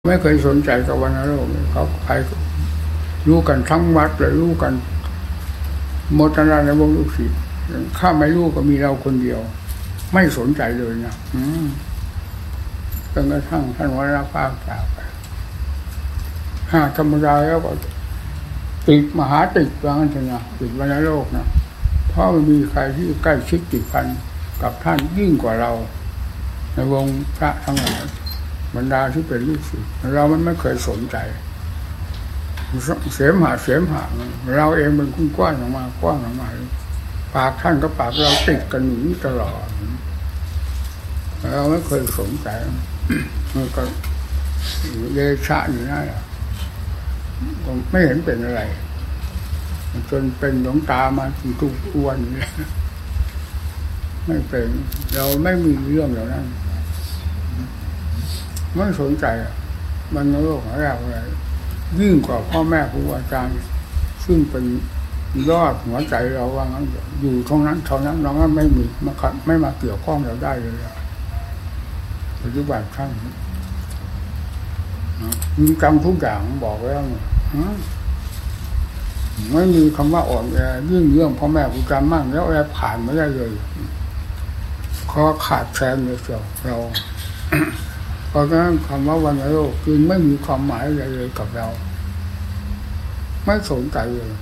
ไม่เคยสนใจกับวัณโรคเขาใครรู้กันทั้งวัดเลยรู้กันหมดอะไรในวงลูกศิษย์ข้าไม่รู้ก็มีเราคนเดียวไม่สนใจเลยนะจนกระทั่งท่านวรภาพจากไปธรรมดาแล้วก็ติดมหาติดว่างั้นเถอะนะติดวัณโรคนะเพราะมันมีใครที่ใกล้ชิดติดพันกับท่านยิ่งกว่าเราในวงพระทั้งหลายบรรดาที่เป็นลูกศิษย์เรามันไม่เคยสนใจเสมหะเราเองเป็นคุ้นกว้างออกมาปากท่านกับปากเราติดกันอยู่ตลอดเราไม่เคยสนใจมันก็เดชะอยู่นั่นแหละไม่เห็นเป็นอะไรจนเป็นหลวงตามาถึงทุกวันนี้ไม่เป็นเราไม่มีเรื่องเหล่านั้นไม่สนใจมันโลกของเราอะไรยิ่งกว่าพ่อแม่ครูอาจารย์ซึ่งเป็นยอดหัวใจเราว่างั้นอยู่ตรงนั้นเท่านั้นเราก็ไม่มาเกี่ยวข้องเราได้เลยปัจจุบันท่านมีกรรมทุกอย่างบอกแล้วไม่มีคำว่าอ่อนแอยิ่งเรื่องพ่อแม่ครูอาจารย์มากแล้วแอบผ่านไม่ได้เลยขอขาดแคลนเลยเสียวเราเพราะฉะนั้นคำว่าวัณโรคคือไม่มีความหมายอะไรเลยกับเราไม่สนใจเลย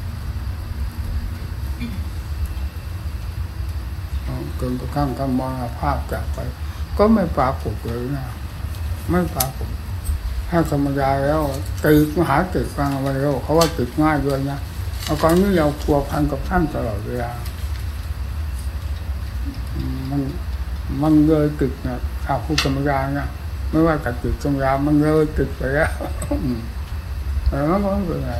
จนกระทั่งท่านมรณภาพจากไปก็ไม่ปรากฏเลยนะไม่ปรากฏถ้าธรรมดาแล้วติดมหาติดฟังวัณโรคเขาว่าติดง่ายด้วยนะเอาก่อนนี้เราพัวพันกับท่านตลอดเวลามันเลยติดนะถ้าพูดธรรมดานะไม่ว่ากับติดตรงยามันเลยติดไปแล้วแล้วก็ไม่เป็นไร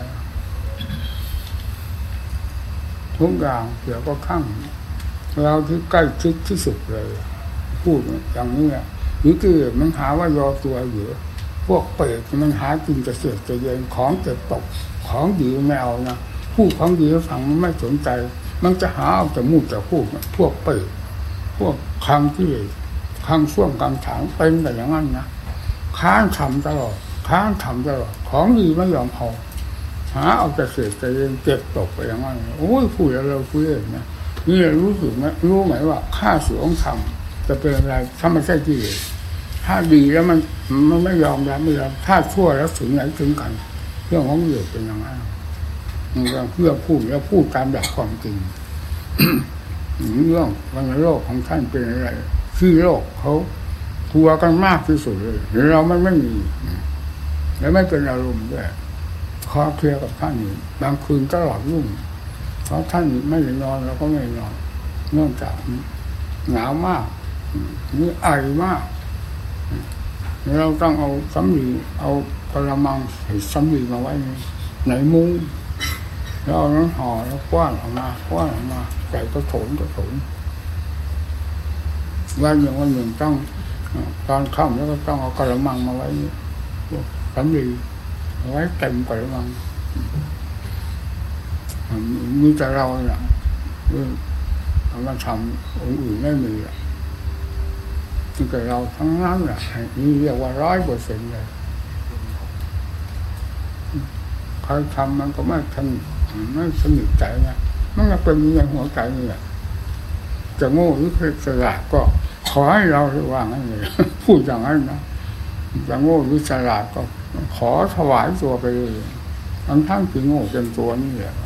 ทุกอย่างเกี่ยวกับข้างเราที่ใกล้ชิดที่สุดเลยพูดอย่างนี้หรือที่มันหาว่ายอตัวอยู่พวกเปรตมันหากินจะเสียจะเย็นของเจ็บตกของดีไม่เอานะพูดของดีฟังมันไม่สนใจมันจะหาเอาแต่มูดแต่พูดพวกเปรตพวกคางที่คางช่วงกลางถางเป็นแต่อย่างนั้นนะค้างทำตลอดของดีไม่ยอมเอาหาเอาแต่เสียใจเย็นเจ็บตกไปอย่างนั้นโอ้ยพูดแล้วเราพูดเองนะนี่รู้สึกไหมรู้ไหมว่าข้าศึกของธรรมจะเป็นอะไรถ้าไม่ใช่ที่ถ้าดีแล้วมันไม่ยอมแล้วไม่ยอมถ้าชั่วแล้วถึงไหนถึงกันเรื่องของเหยื่อเป็นอย่างนั้นเพื่อพูดแล้วพูดตามหลักความจริงเรื่องวัณโรคของท่านเป็นอะไรที่โลกเขากลัวกันมากที่สุดเลยเราไม่มีและไม่เป็นอารมณ์ด้วยขอเคลียร์กับท่านนี่บางคืนตลอดรุ่งเพราะท่านไม่ได้นอนเราก็ไม่นอนเนื่องจากหนาวมากนี่ไอมากเราต้องเอาสำลีเอากระมังใส่สำลีมาไว้ในมุ้งแล้วเอาน้ำห่อแล้วกว้านออกมาใส่กระโถนวันหนึ่งต้องตอนค่ำแล้วก็ต้องเอากระมังมาไว้สำลีไว้เต็มกระมังมีแต่เราเนี่ยมาทำองค์อื่นไม่มีมีแต่เราทั้งนั้นแหละนี่เรียกว่า 100% เลยใครทำมันก็ไม่สนิทใจนะมันก็เป็นอย่างหัวใจนี่แหละจะโง่หรือฉลาดก็ขอให้เราว่างั้นเลยพูดอย่างนั้นนะจะโง่หรือฉลาดก็ขอถวายตัวไปเลยทั้งที่โง่เต็มตัวนี่แหละ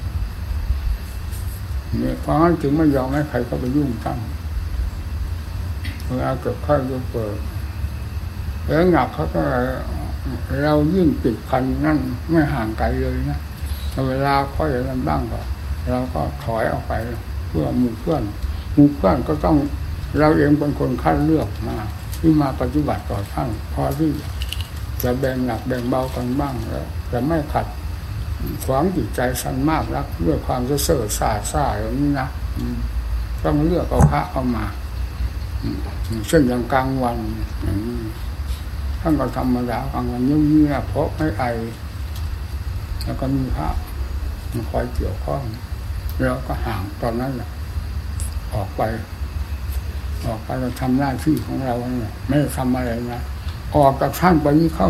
เนี่ยเพราะงั้นจึงไม่ยอมให้ใครเข้าไปยุ่งตั้งเวลาเกิดข้อยุบเปิดแล้วหนักเขาก็เรายิ่งติดพันนั่นไม่ห่างไกลเลยนะเวลาค่อยอะไรบ้างก็เราก็ถอยออกไปเพื่อหมู่เพื่อนก็ต้องเราเองเป็นคนคัดเลือกมาที่มาปฏิบัติต่อท่านพอที่จะแบ่งหนักแบ่งเบากันบ้างแล้วแต่ไม่ขัดขวางจิตใจสั้นมากนักด้วยความเสื่อซ่าอย่างนี้นะต้องเลือกเอาพระเอามาเช่นอย่างกลางวันท่านก็ธรรมดากลางวันเงียบๆเพราะไม่ไอแล้วก็มีพระคอยเกี่ยวข้องแล้วก็ห่างตอนนั้นแหละออกไปเราทำหน้าที่ของเราเนี่ยไม่ทำอะไรนะออกจากท่านไปนี้เข้า